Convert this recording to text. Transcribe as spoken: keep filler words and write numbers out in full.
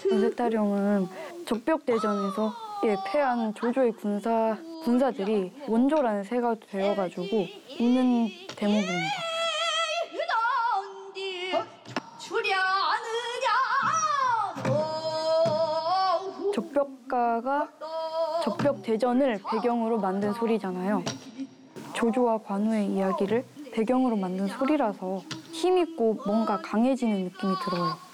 문세타령은 적벽대전에서 예, 패한 조조의 군사, 군사들이 원조라는 새가 되어가지고 우는 대목입니다. 적벽가가 적벽대전을 배경으로 만든 소리잖아요. 조조와 관우의 이야기를 배경으로 만든 소리라서 힘있고 뭔가 강해지는 느낌이 들어요.